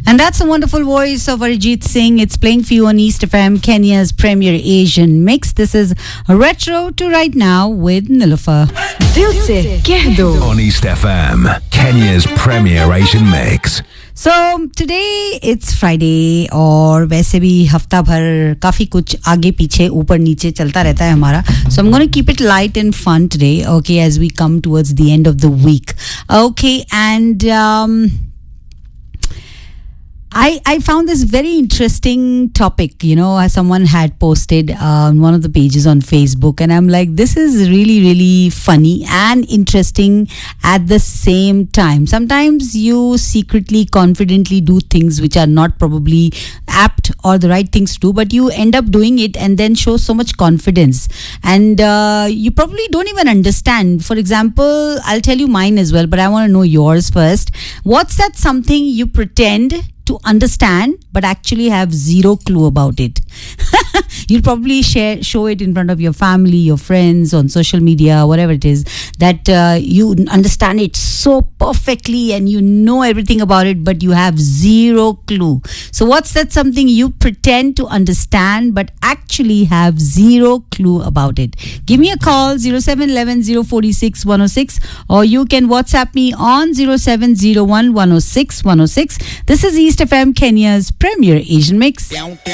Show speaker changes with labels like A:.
A: And that's the wonderful voice of Arijit Singh. It's playing for you on East FM, Kenya's premier Asian mix. This is Retro to Right Now with Nilofer.
B: Dil se keh do.
C: On East FM, Kenya's premier Asian mix.
A: So today it's Friday और वैसे भी हफ्ता भर काफी कुछ आगे पीछे ऊपर नीचे चलता रहता है हमारा. So I'm going to keep it light and fun today, okay, as we come towards the end of the week. Okay, and I found this very interesting topic, you know, as someone had posted on one of the pages on Facebook, and I'm like, this is really, really funny and interesting at the same time. Sometimes you secretly, confidently do things which are not probably apt or the right things to do, but you end up doing it and then show so much confidence, and you probably don't even understand. For example, I'll tell you mine as well, but I want to know yours first. What's that something you pretend to understand but actually have zero clue about it? You'll probably show it in front of your family, your friends, on social media, whatever it is, that you understand it so perfectly and you know everything about it, but you have zero clue. So what's that something you pretend to understand but actually have zero clue about it? Give me a call, 0711 046 106, or you can WhatsApp me on 0701 106 106. This is East FM, Kenya's premier Asian mix.